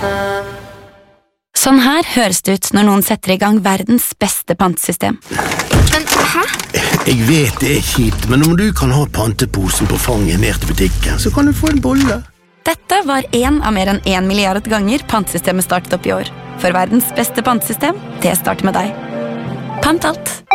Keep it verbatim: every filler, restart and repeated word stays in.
Sånn her høres det ut når noen setter i gang verdens beste pantesystem. Men, hæ? Jeg vet det er kjipt, men om du kan ha panteposen på fanget ned til butikken, så kan du få en bolle. Dette var en av mer enn en milliard ganger pantesystemet startet opp i år. For verdens beste pantesystem, det starter med deg. Pant alt.